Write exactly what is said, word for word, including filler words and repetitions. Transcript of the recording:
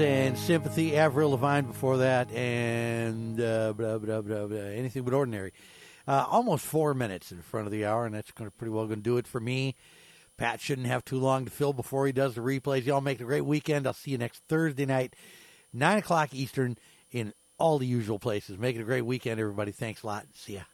And Sympathy, Avril Lavigne before that, and uh, blah, blah, blah, blah, Anything But Ordinary. Uh, almost four minutes in front of the hour, and that's gonna pretty well going to do it for me. Pat shouldn't have too long to fill before he does the replays. Y'all make it a great weekend. I'll see you next Thursday night, nine o'clock Eastern, in all the usual places. Make it a great weekend, everybody. Thanks a lot. See ya.